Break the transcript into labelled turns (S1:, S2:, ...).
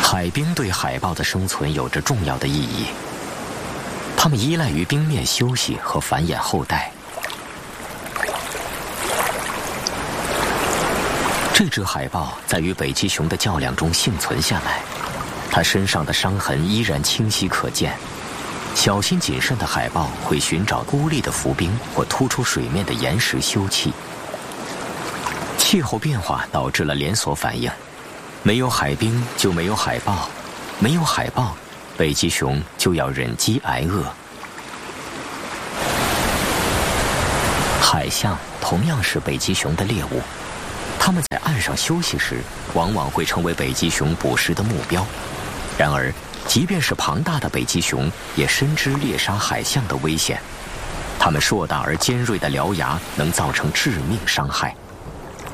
S1: 海冰对海豹的生存有着重要的意义，它们依赖于冰面休息和繁衍后代。这只海豹在与北极熊的较量中幸存下来，它身上的伤痕依然清晰可见。小心谨慎的海豹会寻找孤立的浮冰或突出水面的岩石休憩。气候变化导致了连锁反应，没有海冰就没有海豹，没有海豹，北极熊就要忍饥挨饿。海象同样是北极熊的猎物，它们在岸上休息时，往往会成为北极熊捕食的目标。然而，即便是庞大的北极熊，也深知猎杀海象的危险。它们硕大而尖锐的獠牙能造成致命伤害。